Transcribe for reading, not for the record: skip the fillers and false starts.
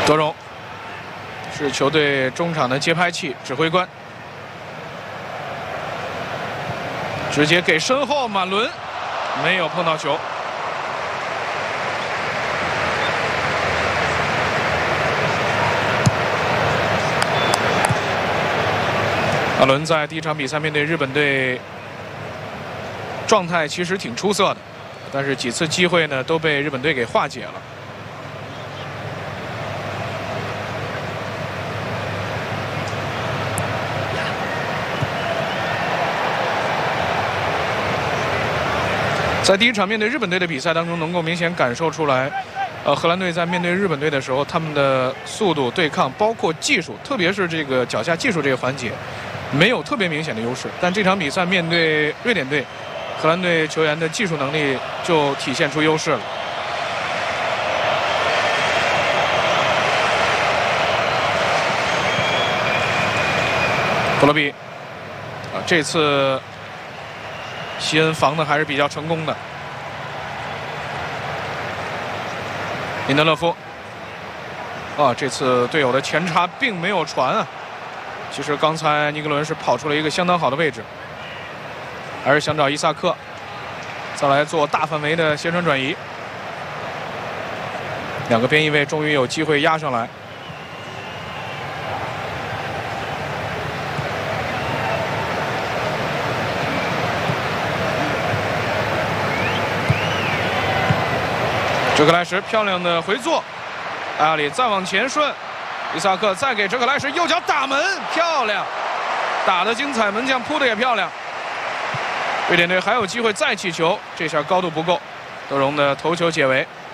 德容是球队中场的接拍器、指挥官，直接给身后马伦，没有碰到球。马伦在第一场比赛面对日本队，状态其实挺出色的，但是几次机会呢都被日本队给化解了。在第一场面对日本队的比赛当中，能够明显感受出来，荷兰队在面对日本队的时候，他们的速度、对抗，包括技术，特别是这个脚下技术这个环节，没有特别明显的优势。但这场比赛面对瑞典队，荷兰队球员的技术能力就体现出优势了。博罗比，这次西恩防的还是比较成功的。林德勒夫，这次队友的前插并没有传啊。其实刚才尼格伦是跑出了一个相当好的位置，还是想找伊萨克，再来做大范围的斜传转移。两个边翼位终于有机会压上来。哲克莱什漂亮的回做，艾阿里再往前顺，伊萨克再给哲克莱什右脚打门，漂亮，打得精彩，门将扑的也漂亮。瑞典队还有机会再起球，这下高度不够，德容的头球解围。